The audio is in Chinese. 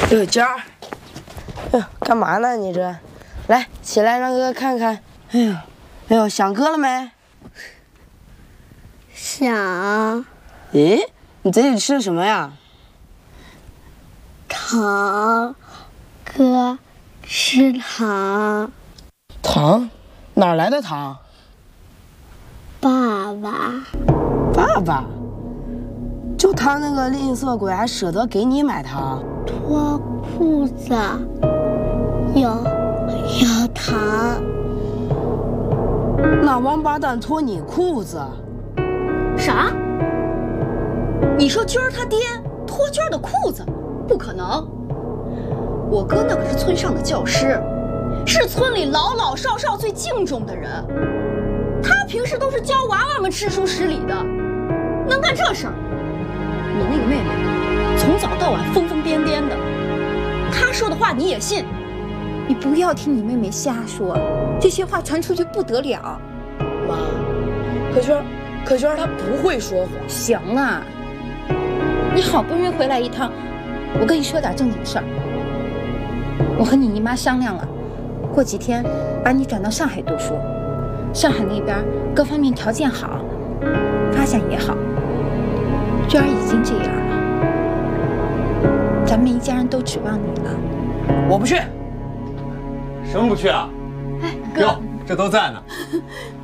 娟儿，干嘛呢你这？来，起来让哥哥看看。哎呦，想哥了没？ 想。 咦，你嘴里吃的什么呀？ 糖，哥，吃糖。 糖？哪来的糖？ 爸爸。 爸爸？就他那个吝啬鬼，还舍得给你买糖？ 脱裤子，有糖。 那王八蛋脱你裤子？ 啥？你说娟儿他爹脱娟儿的裤子？不可能！我哥那可是村上的教师，是村里老老少少最敬重的人。他平时都是教娃娃们知书识礼的，能干这事儿？你那个妹妹从早到晚疯疯癫癫的，她说的话你也信？ 你不要听你妹妹瞎说，这些话传出去不得了。 妈，可娟她不会说谎。 行了，你好不容易回来一趟，我跟你说点正经事儿。我和你姨妈商量了，过几天把你转到上海读书。上海那边各方面条件好，发展也好。娟儿已经这样了，咱们一家人都指望你了。 我不去。 什么不去啊？ 哎，哥， 哟，这都在呢。